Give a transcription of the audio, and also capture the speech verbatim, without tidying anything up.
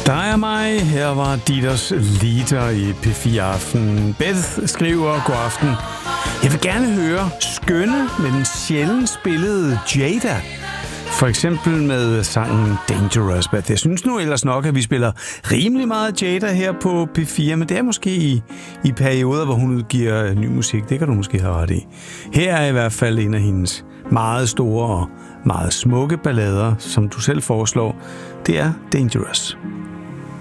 Der er mig. Her var Dieters Liter i P fire Aften. Beth skriver: god aften. Jeg vil gerne høre skønne, men sjældent spillede Jada. For eksempel med sangen Dangerous. Beth. Jeg synes nu ellers nok, at vi spiller rimelig meget Jada her på P fire, men det er måske i, i perioder, hvor hun udgiver ny musik. Det kan du måske have ret i. Her er i hvert fald en af hendes meget store og meget smukke ballader, som du selv foreslår. Det er Dangerous.